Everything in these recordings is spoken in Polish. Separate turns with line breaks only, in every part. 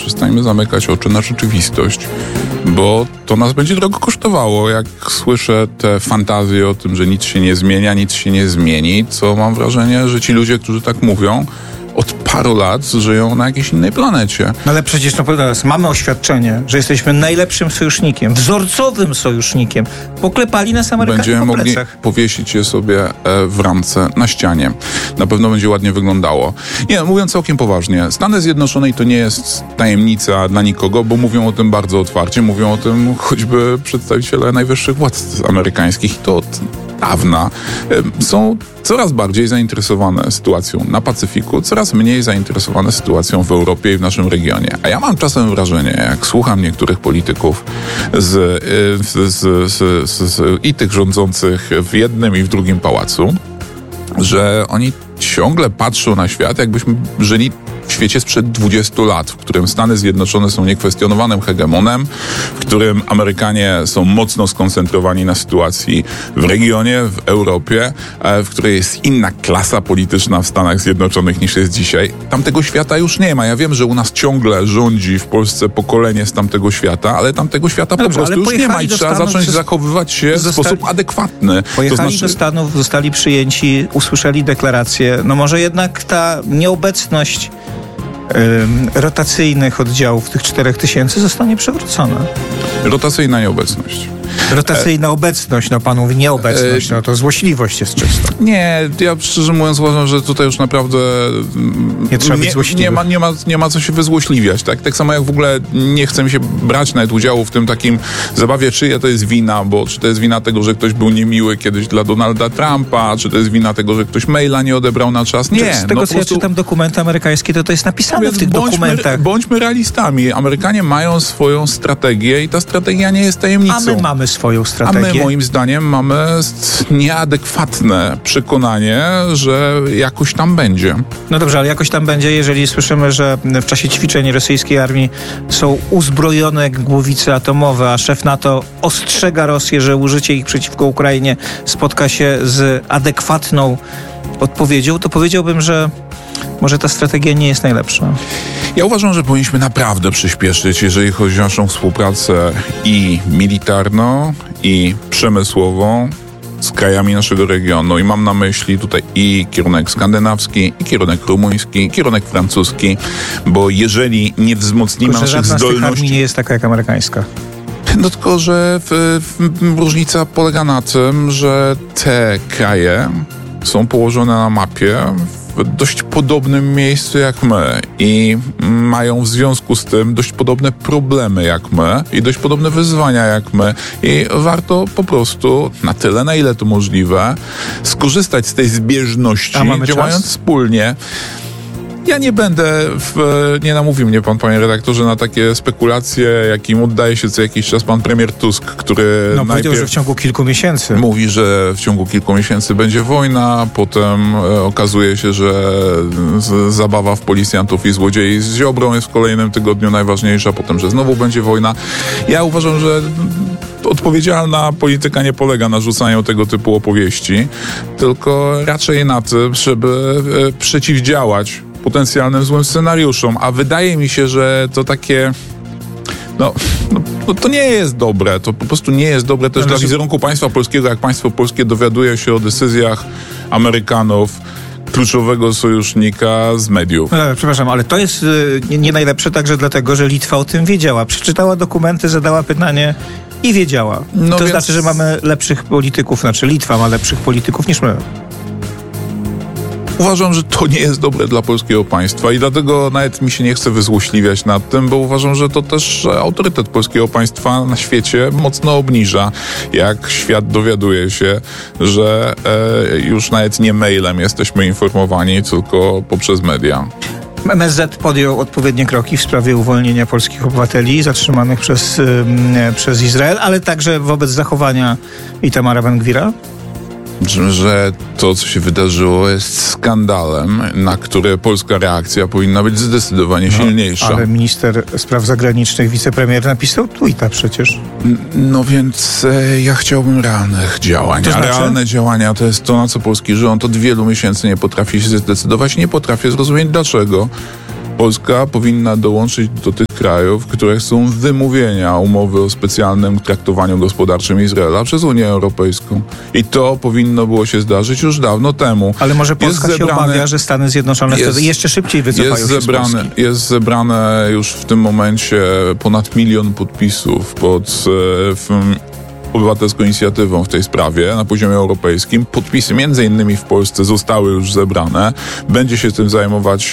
przestańmy zamykać oczy na rzeczywistość, bo to nas będzie drogo kosztowało. Jak słyszę te fantazje o tym, że nic się nie zmienia, nic się nie zmieni, to mam wrażenie, że ci ludzie, którzy tak mówią, od paru lat żyją na jakiejś innej planecie.
No ale przecież teraz mamy oświadczenie, że jesteśmy najlepszym sojusznikiem, wzorcowym sojusznikiem. Poklepali nas Amerykanie
Będziemy
po
mogli
plecach.
powiesić je sobie w ramce na ścianie. Na pewno będzie ładnie wyglądało. Nie, mówiąc całkiem poważnie, Stany Zjednoczone to nie jest tajemnica dla nikogo, bo mówią o tym bardzo otwarcie. Mówią o tym choćby przedstawiciele najwyższych władz amerykańskich i to od dawna. Są coraz bardziej zainteresowane sytuacją na Pacyfiku, coraz mniej zainteresowane sytuacją w Europie i w naszym regionie. A ja mam czasem wrażenie, jak słucham niektórych polityków i tych rządzących w jednym i w drugim pałacu, że oni ciągle patrzą na świat, jakbyśmy żyli w świecie sprzed 20 lat, w którym Stany Zjednoczone są niekwestionowanym hegemonem, w którym Amerykanie są mocno skoncentrowani na sytuacji w regionie, w Europie, w której jest inna klasa polityczna w Stanach Zjednoczonych niż jest dzisiaj. Tamtego świata już nie ma. Ja wiem, że u nas ciągle rządzi w Polsce pokolenie z tamtego świata, ale tamtego świata po prostu już nie ma i trzeba zacząć zachowywać się w sposób adekwatny.
Pojechali do Stanów, zostali przyjęci, usłyszeli deklarację. No może jednak ta nieobecność rotacyjnych oddziałów, tych 4000 zostanie przywrócona.
Rotacyjna nieobecność.
Rotacyjna obecność, no pan mówi nieobecność, no to złośliwość jest czysta.
Nie, ja szczerze mówiąc uważam, że tutaj już naprawdę
nie trzeba być złośliwy.
Nie ma co się wyzłośliwiać, tak? Tak samo jak w ogóle nie chcę mi się brać nawet udziału w tym takim zabawie, czyja to jest wina, bo czy to jest wina tego, że ktoś był niemiły kiedyś dla Donalda Trumpa, czy to jest wina tego, że ktoś maila nie odebrał na czas. Nie.
Z tego, co ja czytam dokumenty amerykańskie, to jest napisane w tych dokumentach.
Bądźmy realistami. Amerykanie mają swoją strategię i ta strategia nie jest tajemnicą.
A my mamy swoją strategię.
A my, moim zdaniem, mamy nieadekwatne przekonanie, że jakoś tam będzie.
No dobrze, ale jakoś tam będzie, jeżeli słyszymy, że w czasie ćwiczeń rosyjskiej armii są uzbrojone głowice atomowe, a szef NATO ostrzega Rosję, że użycie ich przeciwko Ukrainie spotka się z adekwatną odpowiedzią, to powiedziałbym, że może ta strategia nie jest najlepsza.
Ja uważam, że powinniśmy naprawdę przyspieszyć, jeżeli chodzi o naszą współpracę i militarną, i przemysłową z krajami naszego regionu. I mam na myśli tutaj i kierunek skandynawski, i kierunek rumuński, i kierunek francuski, bo jeżeli nie wzmocnimy naszych zdolności...
armii nie jest taka jak amerykańska.
No tylko, że różnica polega na tym, że te kraje są położone na mapie w dość podobnym miejscu jak my i mają w związku z tym dość podobne problemy jak my i dość podobne wyzwania jak my i warto po prostu na tyle, na ile to możliwe, skorzystać z tej zbieżności, działając wspólnie. Ja nie będę, nie namówi mnie pan, panie redaktorze, na takie spekulacje, jakim oddaje się co jakiś czas pan premier Tusk, który
powiedział, że w ciągu kilku miesięcy.
Mówi, że w ciągu kilku miesięcy będzie wojna, potem okazuje się, że zabawa w policjantów i złodziei z Ziobrą jest w kolejnym tygodniu najważniejsza, potem, że znowu będzie wojna. Ja uważam, że odpowiedzialna polityka nie polega na rzucaniu tego typu opowieści, tylko raczej na tym, żeby przeciwdziałać potencjalnym złym scenariuszom, a wydaje mi się, że to takie to nie jest dobre, to po prostu nie jest dobre też dla wizerunku państwa polskiego, jak państwo polskie dowiaduje się o decyzjach Amerykanów, kluczowego sojusznika z mediów.
Przepraszam, ale to jest nie najlepsze także dlatego, że Litwa o tym wiedziała. Przeczytała dokumenty, zadała pytanie i wiedziała. To znaczy, że mamy lepszych polityków, Litwa ma lepszych polityków niż my.
Uważam, że to nie jest dobre dla polskiego państwa i dlatego nawet mi się nie chce wyzłośliwiać nad tym, bo uważam, że to też autorytet polskiego państwa na świecie mocno obniża, jak świat dowiaduje się, że już nawet nie mailem jesteśmy informowani, tylko poprzez media.
MSZ podjął odpowiednie kroki w sprawie uwolnienia polskich obywateli zatrzymanych przez Izrael, ale także wobec zachowania Itamara Ben-Gvira?
Że to, co się wydarzyło, jest skandalem, na które polska reakcja powinna być zdecydowanie silniejsza.
Ale minister spraw zagranicznych, wicepremier napisał tweeta przecież.
No więc ja chciałbym realnych działań.
To znaczy?
Realne działania to jest to, na co polski rząd od wielu miesięcy nie potrafi się zdecydować. Nie potrafię zrozumieć dlaczego. Polska powinna dołączyć do tych krajów, które chcą wymówienia umowy o specjalnym traktowaniu gospodarczym Izraela przez Unię Europejską. I to powinno było się zdarzyć już dawno temu.
Ale może Polska się obawia, że Stany Zjednoczone wtedy jeszcze szybciej wycofają się z Polski.
Jest zebrane już w tym momencie ponad 1 milion podpisów pod obywatelską inicjatywą w tej sprawie na poziomie europejskim. Podpisy między innymi w Polsce zostały już zebrane. Będzie się tym zajmować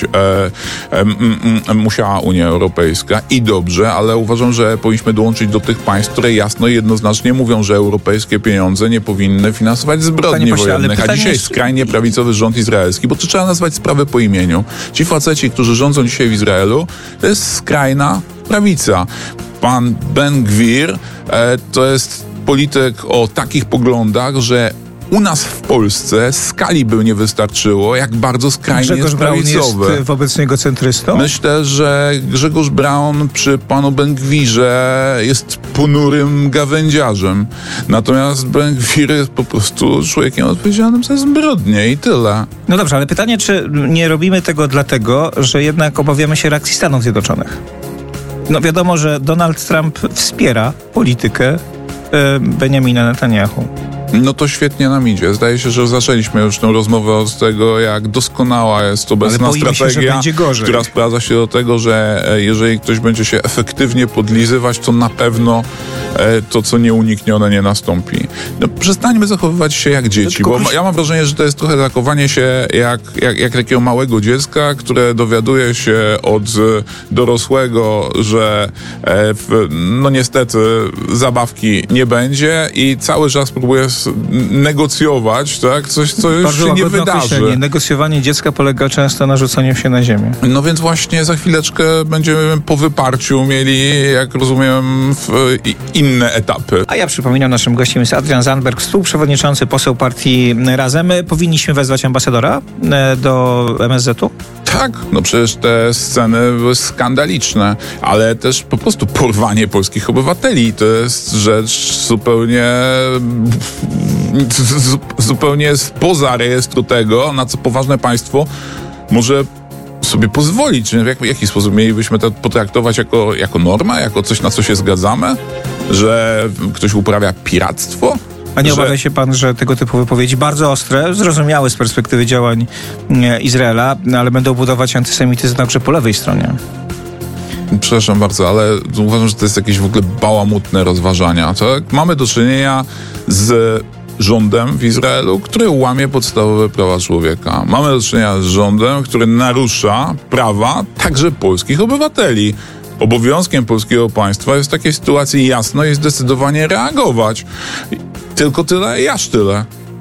musiała Unia Europejska i dobrze, ale uważam, że powinniśmy dołączyć do tych państw, które jasno i jednoznacznie mówią, że europejskie pieniądze nie powinny finansować zbrodni wojennych. A dzisiaj skrajnie prawicowy rząd izraelski, bo to trzeba nazwać sprawę po imieniu. Ci faceci, którzy rządzą dzisiaj w Izraelu, to jest skrajna prawica. Pan Ben Gvir to jest polityk o takich poglądach, że u nas w Polsce skali by nie wystarczyło, jak bardzo skrajnie jest prawicowy.
Grzegorz Braun jest wobec niego centrystą?
Myślę, że Grzegorz Braun przy panu Ben Gwirze jest ponurym gawędziarzem. Natomiast Ben Gwir jest po prostu człowiekiem odpowiedzialnym za zbrodnie i tyle.
No dobrze, ale pytanie, czy nie robimy tego dlatego, że jednak obawiamy się reakcji Stanów Zjednoczonych? No wiadomo, że Donald Trump wspiera politykę Benjamina Netanyahu.
No to świetnie nam idzie. Zdaje się, że zaczęliśmy już tę rozmowę od tego, jak doskonała jest obecna strategia, która sprowadza się do tego, że jeżeli ktoś będzie się efektywnie podlizywać, to na pewno to, co nieuniknione, nie nastąpi. No, przestańmy zachowywać się jak dzieci, bo ja mam wrażenie, że to jest trochę zachowanie się jak takiego małego dziecka, które dowiaduje się od dorosłego, że no niestety zabawki nie będzie i cały czas próbuje negocjować, tak? Coś, co już się nie wydarzy.
Negocjowanie dziecka polega często na rzucaniu się na ziemię.
No więc właśnie za chwileczkę będziemy po wyparciu mieli, jak rozumiem, inne etapy.
A ja przypominam, naszym gościem jest Adrian Zandberg, współprzewodniczący, poseł partii Razem. Powinniśmy wezwać ambasadora do MSZ-u?
Tak, no przecież te sceny były skandaliczne, ale też po prostu porwanie polskich obywateli to jest rzecz zupełnie spoza rejestru tego, na co poważne państwo może sobie pozwolić. W jaki sposób mielibyśmy to potraktować jako normę, jako coś, na co się zgadzamy? Że ktoś uprawia piractwo?
A nie obawia się pan, że tego typu wypowiedzi bardzo ostre, zrozumiałe z perspektywy działań Izraela, ale będą budować antysemityzm także po lewej stronie?
Przepraszam bardzo, ale uważam, że to jest jakieś w ogóle bałamutne rozważania. Tak? Mamy do czynienia z rządem w Izraelu, który łamie podstawowe prawa człowieka. Mamy do czynienia z rządem, który narusza prawa także polskich obywateli. Obowiązkiem polskiego państwa jest w takiej sytuacji jasno i zdecydowanie reagować. Tylko tyle i aż tyle.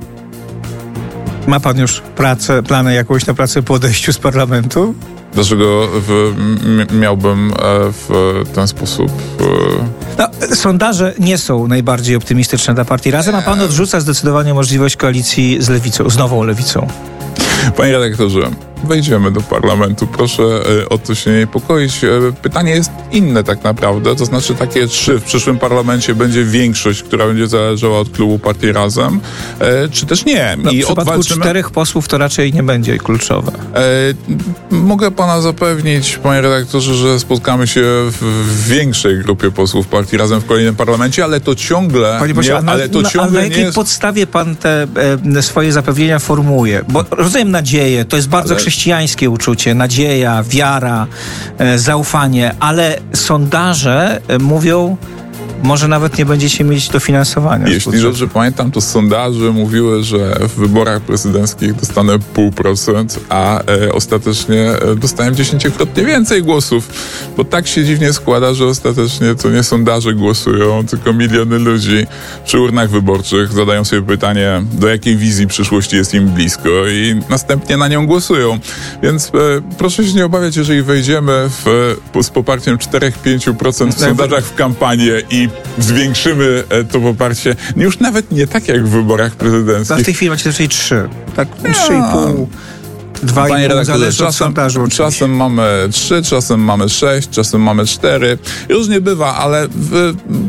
Ma pan już plany jakąś na pracę po odejściu z parlamentu?
Dlaczego miałbym w ten sposób...
No, sondaże nie są najbardziej optymistyczne dla partii Razem, a pan odrzuca zdecydowanie możliwość koalicji z lewicą, z nową lewicą.
Panie redaktorze, wejdziemy do parlamentu. Proszę o to się nie niepokoić. Pytanie jest inne tak naprawdę, to znaczy takie, czy w przyszłym parlamencie będzie większość, która będzie zależała od klubu partii Razem, czy też nie.
No, w przypadku 4 posłów to raczej nie będzie kluczowe.
Mogę pana zapewnić, panie redaktorze, że spotkamy się w większej grupie posłów partii Razem w kolejnym parlamencie, ale to ciągle...
Panie pośle, a na jakiej podstawie pan te swoje zapewnienia formułuje? Bo rozumiem nadzieję, to jest bardzo chrześcijańskie uczucie, nadzieja, wiara, zaufanie, ale sondaże mówią, może nawet nie będziecie mieć dofinansowania.
Jeśli dobrze pamiętam, to sondaże mówiły, że w wyborach prezydenckich dostanę 0,5%, a ostatecznie dostałem 10-krotnie więcej głosów, bo tak się dziwnie składa, że ostatecznie to nie sondaże głosują, tylko miliony ludzi przy urnach wyborczych zadają sobie pytanie, do jakiej wizji przyszłości jest im blisko i następnie na nią głosują. Więc proszę się nie obawiać, jeżeli wejdziemy z poparciem 4-5% w sondażach w kampanię i zwiększymy to poparcie, już nawet nie tak jak w wyborach prezydenckich.
A w tej chwili macie raczej 3, tak? 3,5, 2,5, zależy od sondażu.
Czasem mamy 3, czasem mamy 6, czasem mamy 4. Różnie bywa, ale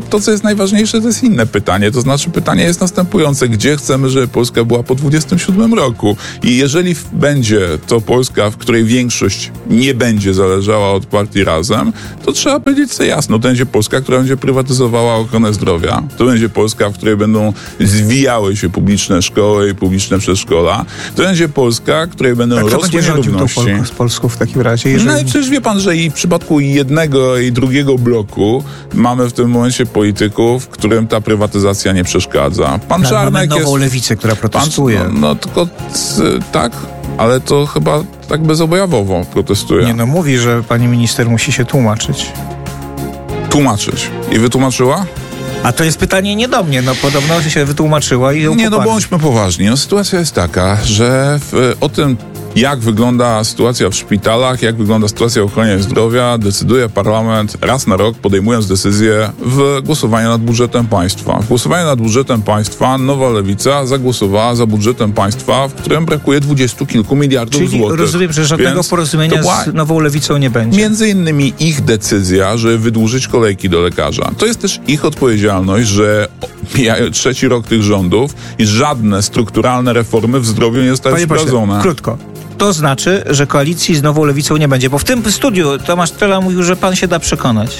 to, co jest najważniejsze, to jest inne pytanie. To znaczy pytanie jest następujące. Gdzie chcemy, żeby Polska była po 27 roku? I jeżeli będzie to Polska, w której większość nie będzie zależała od partii Razem, to trzeba powiedzieć sobie jasno. To będzie Polska, która będzie prywatyzowała ochronę zdrowia. To będzie Polska, w której będą zwijały się publiczne szkoły i publiczne przedszkola. To będzie Polska, w której będą rosły nierówności.
Z Polską w takim razie?
No i przecież wie pan, że i w przypadku jednego i drugiego bloku mamy w tym momencie polityków, którym ta prywatyzacja nie przeszkadza. Pan Czarnek
mamy nową lewicę, która protestuje.
Tylko tak, ale to chyba tak bezobojawowo protestuje.
Nie, mówi, że pani minister musi się tłumaczyć.
Tłumaczyć. I wytłumaczyła?
A to jest pytanie nie do mnie. podobno się wytłumaczyła i ją poparli.
Bądźmy poważni. Sytuacja jest taka, że o tym, jak wygląda sytuacja w szpitalach, jak wygląda sytuacja w ochronie zdrowia, decyduje parlament raz na rok, podejmując decyzję w głosowaniu nad budżetem państwa. W głosowaniu nad budżetem państwa Nowa Lewica zagłosowała za budżetem państwa, w którym brakuje 20 kilku miliardów złotych.
Czyli rozumiem, że żadnego porozumienia z Nową Lewicą nie będzie.
Między innymi ich decyzja, żeby wydłużyć kolejki do lekarza. To jest też ich odpowiedzialność, że mija 3. rok tych rządów i żadne strukturalne reformy w zdrowiu nie zostały wprowadzone.
Krótko. To znaczy, że koalicji z Nową Lewicą nie będzie, bo w tym studiu Tomasz Trela mówił, że pan się da przekonać.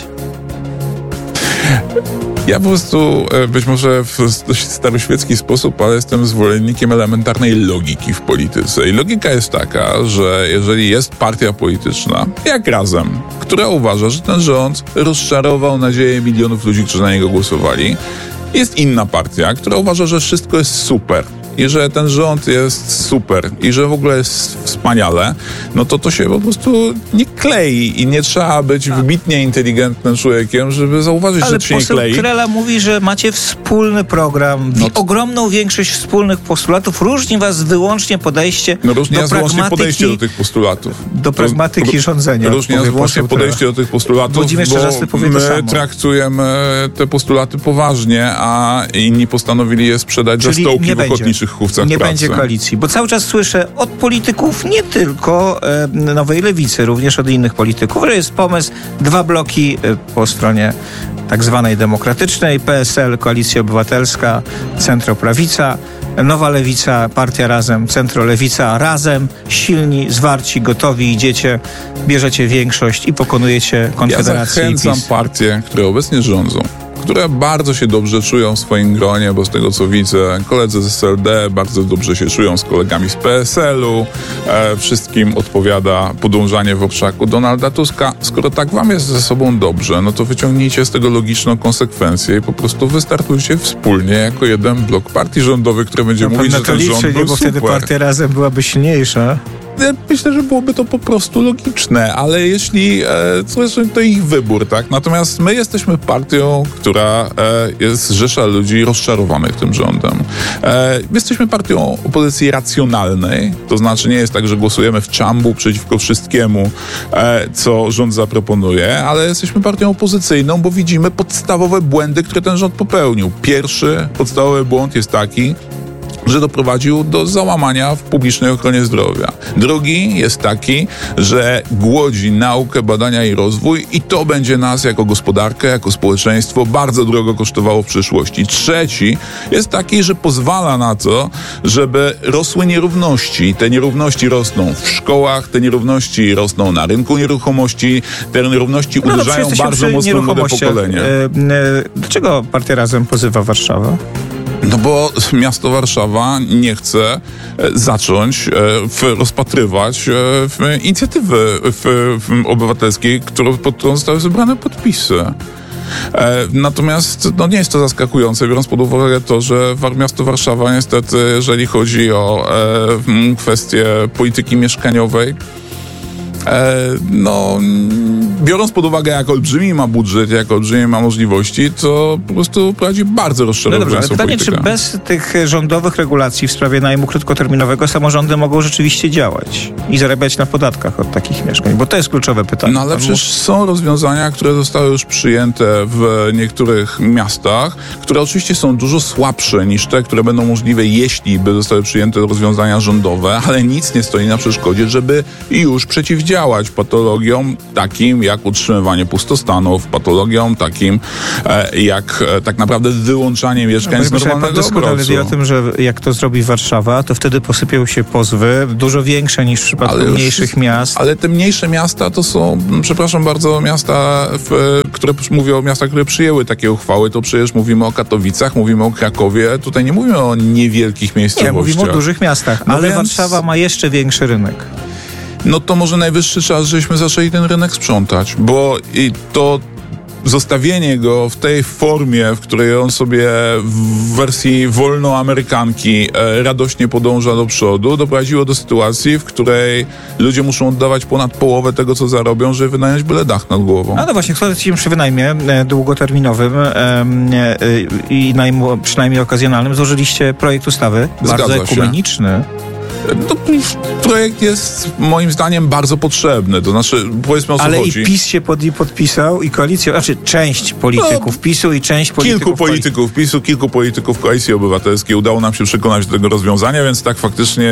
Ja po prostu być może w dość staroświecki sposób, ale jestem zwolennikiem elementarnej logiki w polityce. I logika jest taka, że jeżeli jest partia polityczna, jak Razem, która uważa, że ten rząd rozczarował nadzieję milionów ludzi, którzy na niego głosowali, jest inna partia, która uważa, że wszystko jest super i że ten rząd jest super i że w ogóle jest wspaniale, no to się po prostu nie klei i nie trzeba być wybitnie inteligentnym człowiekiem, żeby zauważyć, że się nie klei.
Ale poseł Trela mówi, że macie wspólny program, ogromną większość wspólnych postulatów. Różni was wyłącznie podejście
różni nas wyłącznie podejście do tych postulatów.
Do pragmatyki rządzenia.
Różni nas wyłącznie podejście do tych postulatów, bo my traktujemy te postulaty poważnie, a inni postanowili je sprzedać za stołki w ochotniczych chówcach
nie
pracy.
Będzie koalicji, bo cały czas słyszę od polityków, nie tylko Nowej Lewicy, również od innych polityków, że jest pomysł 2 bloki po stronie tak zwanej demokratycznej, PSL, Koalicja Obywatelska, centroprawica, Nowa Lewica, Partia Razem, centrolewica, Razem, silni, zwarci, gotowi, idziecie, bierzecie większość i pokonujecie Konfederację.
Ja zachęcam partie, które obecnie rządzą, które bardzo się dobrze czują w swoim gronie, bo z tego co widzę, koledzy z SLD bardzo dobrze się czują z kolegami z PSL-u. Wszystkim odpowiada podążanie w orszaku Donalda Tuska. Skoro tak wam jest ze sobą dobrze, no to wyciągnijcie z tego logiczną konsekwencję i po prostu wystartujcie wspólnie jako jeden blok partii rządowych, który będzie mówić, że ten rząd był
bo
super.
wtedy partia Razem byłaby silniejsza.
Myślę, że byłoby to po prostu logiczne, ale jeśli to ich wybór, tak? Natomiast my jesteśmy partią, która jest zrzesza ludzi rozczarowanych tym rządem. Jesteśmy partią opozycji racjonalnej, to znaczy nie jest tak, że głosujemy w czambu przeciwko wszystkiemu, co rząd zaproponuje, ale jesteśmy partią opozycyjną, bo widzimy podstawowe błędy, które ten rząd popełnił. Pierwszy podstawowy błąd jest taki, że doprowadził do załamania w publicznej ochronie zdrowia. Drugi jest taki, że głodzi naukę, badania i rozwój i to będzie nas jako gospodarkę, jako społeczeństwo bardzo drogo kosztowało w przyszłości. Trzeci jest taki, że pozwala na to, żeby rosły nierówności. Te nierówności rosną w szkołach, te nierówności rosną na rynku nieruchomości, te nierówności uderzają bardzo mocno w młode pokolenie.
Dlaczego Partia Razem pozywa Warszawę?
No bo miasto Warszawa nie chce zacząć rozpatrywać inicjatywy obywatelskiej, pod którą zostały zebrane podpisy. Natomiast nie jest to zaskakujące, biorąc pod uwagę to, że miasto Warszawa niestety, jeżeli chodzi o kwestie polityki mieszkaniowej, biorąc pod uwagę, jak olbrzymi ma budżet, jak olbrzymi ma możliwości, to po prostu prowadzi bardzo rozczarowującą
pytanie,
politykę.
czy bez tych rządowych regulacji w sprawie najmu krótkoterminowego samorządy mogą rzeczywiście działać i zarabiać na podatkach od takich mieszkań? Bo to jest kluczowe pytanie.
No ale przecież są rozwiązania, które zostały już przyjęte w niektórych miastach, które oczywiście są dużo słabsze niż te, które będą możliwe, jeśli by zostały przyjęte rozwiązania rządowe, ale nic nie stoi na przeszkodzie, żeby już przeciwdziałać przeciwdziałać patologiom takim jak utrzymywanie pustostanów, patologiom takim jak tak naprawdę wyłączanie mieszkań z normalnego
doskonale wie o tym, że jak to zrobi Warszawa, to wtedy posypią się pozwy dużo większe niż w przypadku mniejszych miast.
Ale te mniejsze miasta to są, przepraszam bardzo, miasta, które mówię o miastach, które przyjęły takie uchwały, to przecież mówimy o Katowicach, mówimy o Krakowie, tutaj nie mówimy o niewielkich miejscowościach.
Nie, mówimy o dużych miastach, ale więc Warszawa ma jeszcze większy rynek.
No to może najwyższy czas, żeśmy zaczęli ten rynek sprzątać, bo i to zostawienie go w tej formie, w której on sobie w wersji wolnoamerykanki radośnie podąża do przodu, doprowadziło do sytuacji, w której ludzie muszą oddawać ponad połowę tego, co zarobią, żeby wynająć byle dach nad głową.
No właśnie, kto ci przy wynajmie długoterminowym i najmu przynajmniej okazjonalnym złożyliście projekt ustawy, bardzo ekumeniczny.
No, projekt jest moim zdaniem bardzo potrzebny, to znaczy powiedzmy o co chodzi.
Ale i PiS się podpisał i koalicja, znaczy część polityków PiSu i część polityków...
Kilku polityków PiSu, kilku polityków Koalicji Obywatelskiej udało nam się przekonać do tego rozwiązania, więc tak faktycznie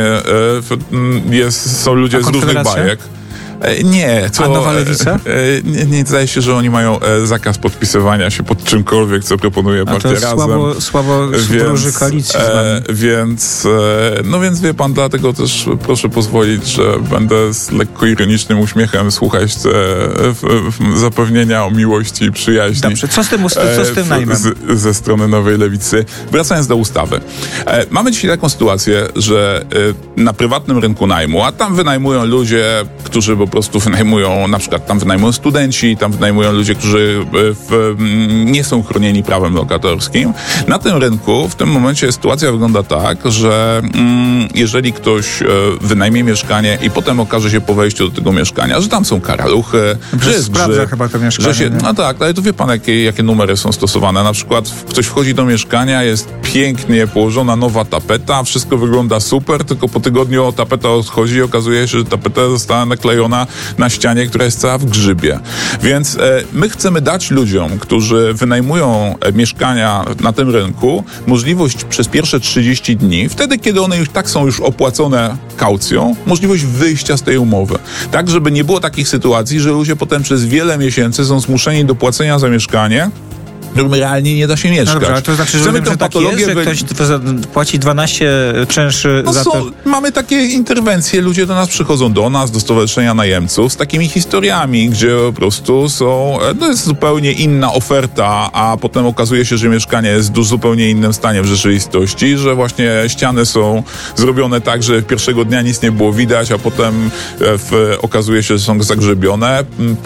są ludzie z różnych bajek. Nie.
A Nowa Lewica?
Nie, zdaje się, że oni mają zakaz podpisywania się pod czymkolwiek, co proponuje partia Razem.
Słabo wróży koalicji z nami.
Więc wie pan, dlatego też proszę pozwolić, że będę z lekko ironicznym uśmiechem słuchać te zapewnienia o miłości i przyjaźni.
Dobrze, co z tym najmem?
Ze strony Nowej Lewicy. Wracając do ustawy. Mamy dzisiaj taką sytuację, że na prywatnym rynku najmu, a tam wynajmują ludzie, którzy po prostu wynajmują, na przykład tam wynajmują studenci, tam wynajmują ludzie, którzy nie są chronieni prawem lokatorskim. Na tym rynku w tym momencie sytuacja wygląda tak, że jeżeli ktoś wynajmie mieszkanie i potem okaże się po wejściu do tego mieszkania, że tam są karaluchy, że jest grzyb,
chyba to mieszkanie.
No tak, ale to wie pan, jakie numery są stosowane. Na przykład ktoś wchodzi do mieszkania, jest pięknie położona nowa tapeta, wszystko wygląda super, tylko po tygodniu tapeta odchodzi i okazuje się, że tapeta została naklejona na ścianie, która jest cała w grzybie. Więc my chcemy dać ludziom, którzy wynajmują mieszkania na tym rynku, możliwość przez pierwsze 30 dni, wtedy kiedy one już tak są już opłacone kaucją, możliwość wyjścia z tej umowy. Tak, żeby nie było takich sytuacji, że ludzie potem przez wiele miesięcy są zmuszeni do płacenia za mieszkanie, realnie nie da się mieszkać.
Dobrze, ale to znaczy, że ktoś płaci 12 czynszy za to.
Mamy takie interwencje, ludzie do nas przychodzą, do nas, do Stowarzyszenia Najemców z takimi historiami, gdzie po prostu to jest zupełnie inna oferta, a potem okazuje się, że mieszkanie jest w zupełnie innym stanie w rzeczywistości, że właśnie ściany są zrobione tak, że pierwszego dnia nic nie było widać, a potem okazuje się, że są zagrzebione,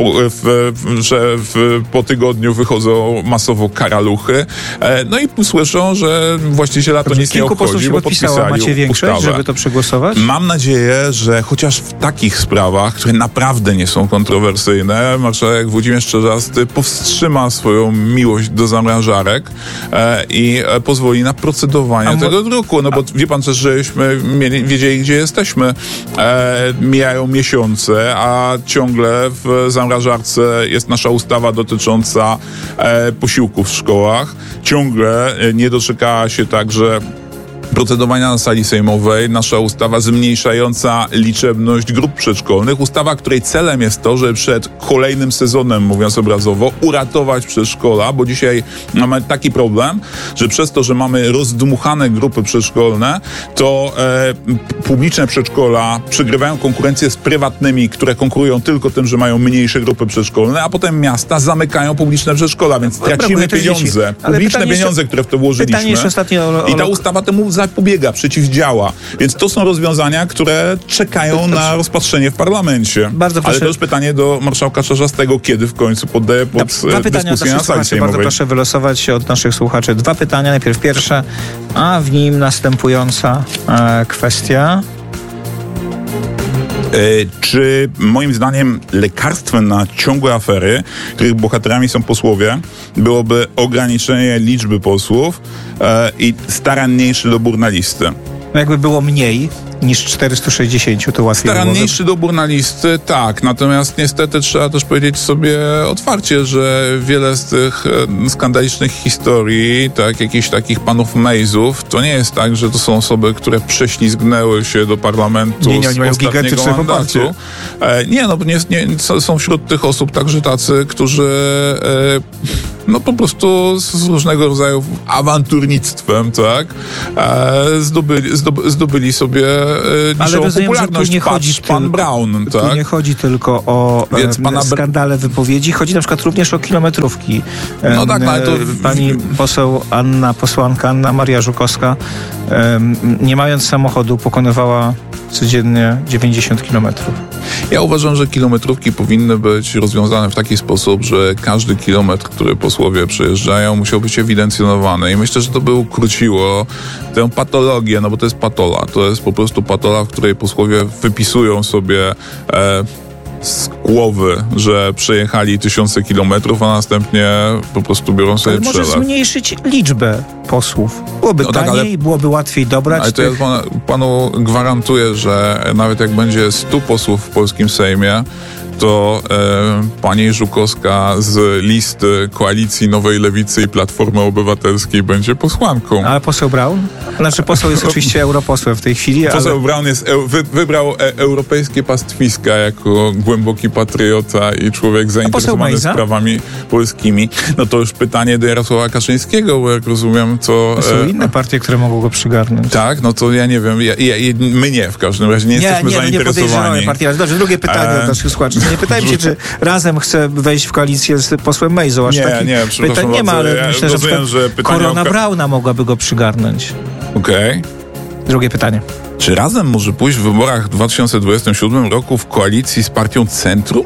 że po tygodniu wychodzą masowo karaluchy. No i słyszą, że właściciela to nic nie obchodzi, bo podpisali
macie większość,
ustawę.
żeby to przegłosować?
Mam nadzieję, że chociaż w takich sprawach, które naprawdę nie są kontrowersyjne, marszałek Włodzimierz Czarzasty powstrzyma swoją miłość do zamrażarek i pozwoli na procedowanie tego druku. No bo wie pan też, żeśmy wiedzieli, gdzie jesteśmy. Mijają miesiące, a ciągle w zamrażarce jest nasza ustawa dotycząca posiłków w szkołach. Ciągle nie doczekała się także procedowania na sali sejmowej nasza ustawa zmniejszająca liczebność grup przedszkolnych. Ustawa, której celem jest to, żeby przed kolejnym sezonem, mówiąc obrazowo, uratować przedszkola, bo dzisiaj mamy taki problem, że przez to, że mamy rozdmuchane grupy przedszkolne, to publiczne przedszkola przegrywają konkurencję z prywatnymi, które konkurują tylko tym, że mają mniejsze grupy przedszkolne, a potem miasta zamykają publiczne przedszkola, więc tracimy pieniądze, publiczne pieniądze, które w to włożyliśmy. I ta ustawa temu zapobiega, przeciwdziała. Więc to są rozwiązania, które czekają na rozpatrzenie w parlamencie. Ale to już pytanie do marszałka Czarzastego, kiedy w końcu poddaje pod dyskusję na sali sejmowej.
Bardzo proszę wylosować od naszych słuchaczy 2 pytania. Najpierw pierwsze, a w nim następująca kwestia.
Czy moim zdaniem lekarstwem na ciągłe afery, których bohaterami są posłowie, byłoby ograniczenie liczby posłów i staranniejszy dobór na listy?
Jakby było mniej niż 460, to łatwiej
Staranniejszy dobór na listy, tak. Natomiast niestety trzeba też powiedzieć sobie otwarcie, że wiele z tych skandalicznych historii, tak, jakichś takich panów Mejzów, to nie jest tak, że to są osoby, które prześlizgnęły się do parlamentu
nie,
z ostatniego mandatu. Są wśród tych osób także tacy, którzy po prostu z różnego rodzaju awanturnictwem, tak, zdobyli sobie
ale
popularność.
Nie chodzi
Pan Braun, tak?
Tu nie chodzi tylko o skandale wypowiedzi, chodzi na przykład również o kilometrówki.
No tak, ale to...
Pani posłanka Anna Maria Żukowska, nie mając samochodu, pokonywała codziennie 90 kilometrów.
Ja uważam, że kilometrówki powinny być rozwiązane w taki sposób, że każdy kilometr, który posłowie przejeżdżają, musiał być ewidencjonowany i myślę, że to by ukróciło tę patologię, no bo to jest patola. To jest po prostu patola, w której posłowie wypisują sobie z głowy, że przejechali tysiące kilometrów, a następnie po prostu biorą sobie przelew.
Ale może zmniejszyć liczbę posłów. Byłoby taniej, byłoby łatwiej dobrać.
Ale to ja panu gwarantuję, że nawet jak będzie 100 posłów w polskim Sejmie, to pani Żukowska z listy Koalicji Nowej Lewicy i Platformy Obywatelskiej będzie posłanką.
Ale poseł Braun? Znaczy poseł jest oczywiście europosłem w tej chwili,
Poseł Braun wybrał europejskie pastwiska jako głęboki patriota i człowiek zainteresowany sprawami polskimi. No to już pytanie do Jarosława Kaczyńskiego, bo jak rozumiem, to...
Są inne partie, które mogą go przygarnąć.
Tak? No to ja nie wiem. My nie w każdym razie. Nie jesteśmy zainteresowani.
Nie, dobrze, drugie pytanie do naszych słuchaczy. Nie pytajmy się, czy razem chce wejść w koalicję z posłem Mejzą. Aż pytań nie ma, ale myślę, że Korona Brauna mogłaby go przygarnąć.
Okej.
Drugie pytanie.
Czy razem może pójść w wyborach w 2027 roku w koalicji z partią Centrum?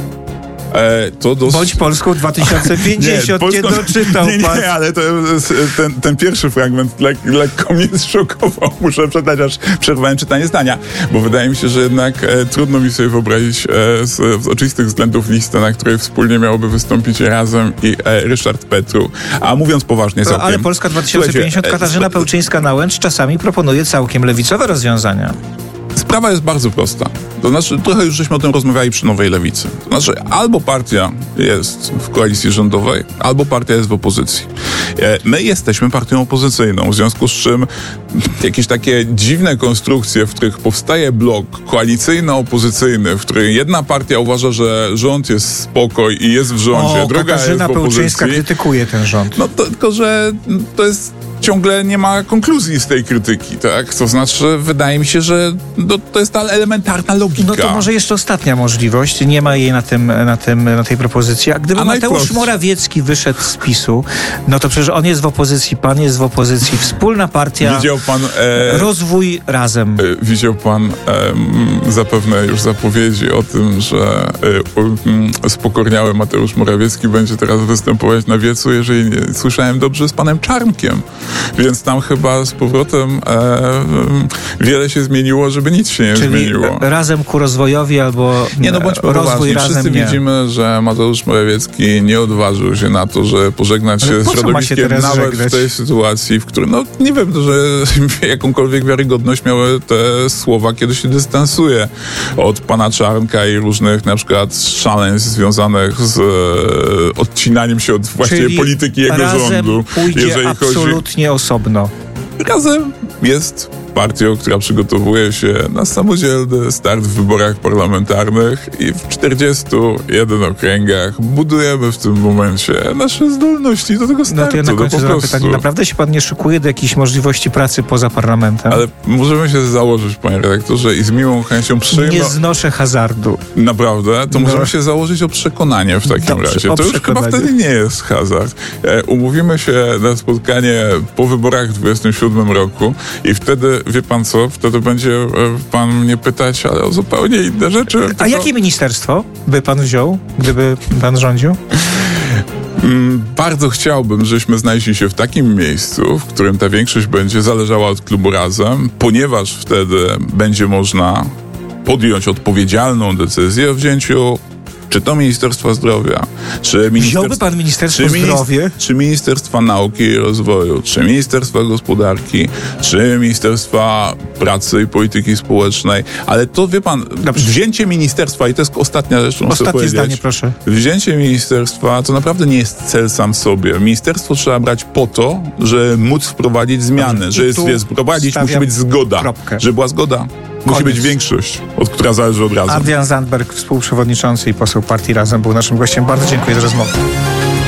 Bądź Polską 2050, nie doczytał pan.
Nie, ale ten pierwszy fragment lekko mnie zszokował. Muszę przestać, aż przerwałem czytanie zdania, bo wydaje mi się, że jednak trudno mi sobie wyobrazić z oczywistych względów listę, na której wspólnie miałoby wystąpić Razem i Ryszard Petru. A mówiąc poważnie całkiem...
Ale Polska 2050, Katarzyna Pełczyńska-Nałęcz czasami proponuje całkiem lewicowe rozwiązania.
Sprawa jest bardzo prosta. To znaczy, trochę już żeśmy o tym rozmawiali przy Nowej Lewicy. To znaczy, albo partia jest w koalicji rządowej, albo partia jest w opozycji. My jesteśmy partią opozycyjną, w związku z czym jakieś takie dziwne konstrukcje, w których powstaje blok koalicyjno-opozycyjny, w którym jedna partia uważa, że rząd jest spoko i jest w rządzie, druga jest w opozycji.
Katarzyna Pełczyńska krytykuje ten rząd.
No tylko, że to jest... Ciągle nie ma konkluzji z tej krytyki, tak? To znaczy, wydaje mi się, że to jest ta elementarna logika.
No to może jeszcze ostatnia możliwość. Nie ma jej na tej propozycji. A gdyby Mateusz Morawiecki wyszedł z PiS-u, no to przecież on jest w opozycji, pan jest w opozycji, wspólna partia,
widział pan,
rozwój razem.
Widział pan zapewne już zapowiedzi o tym, że spokorniały Mateusz Morawiecki będzie teraz występować na wiecu, jeżeli nie słyszałem dobrze, z panem Czarnkiem. Więc tam chyba z powrotem wiele się zmieniło, żeby nic się nie zmieniło.
Razem ku rozwojowi albo
bądźmy
rozwój razem
wszyscy
nie.
Widzimy, że Mateusz Morawiecki nie odważył się na to, że pożegnać się z środowiskiem nawet w tej sytuacji, w której, nie wiem, że jakąkolwiek wiarygodność miały te słowa, kiedy się dystansuje od pana Czarnka i różnych na przykład szaleństw związanych z odcinaniem się od właściwie polityki jego rządu.
Pójdzie absolutnie osobno.
Razem jest partią, która przygotowuje się na samodzielny start w wyborach parlamentarnych i w 41 okręgach budujemy w tym momencie nasze zdolności do tego startu.
No to ja na końcu zadam pytanie. Naprawdę się pan nie szykuje do jakiejś możliwości pracy poza parlamentem?
Ale możemy się założyć, panie redaktorze, i z miłą chęcią
Nie znoszę hazardu.
Naprawdę? To możemy się założyć o przekonanie w takim razie. To już chyba wtedy nie jest hazard. Umówimy się na spotkanie po wyborach w 27 roku i wtedy, wie pan co, wtedy będzie pan mnie pytać, ale o zupełnie inne rzeczy.
A jakie ministerstwo by pan wziął, gdyby pan rządził?
Bardzo chciałbym, żebyśmy znaleźli się w takim miejscu, w którym ta większość będzie zależała od klubu Razem, ponieważ wtedy będzie można podjąć odpowiedzialną decyzję o wzięciu Czy to Ministerstwa Zdrowia, czy
Wziąłby pan Ministerstwo Zdrowia?
Czy Ministerstwa Nauki i Rozwoju, czy Ministerstwa Gospodarki, czy Ministerstwa Pracy i Polityki Społecznej. Ale to, wie pan, wzięcie ministerstwa, i to jest ostatnia rzecz, którą chcę powiedzieć.
Zdanie, proszę.
Wzięcie ministerstwa to naprawdę nie jest cel sam w sobie. Ministerstwo trzeba brać po to, że móc wprowadzić zmiany, że wprowadzić musi być zgoda.
Kropkę.
Żeby była zgoda, musi być większość, która zależy od razu.
Adrian Zandberg, współprzewodniczący i poseł partii Razem, był naszym gościem. Bardzo dziękuję za rozmowę.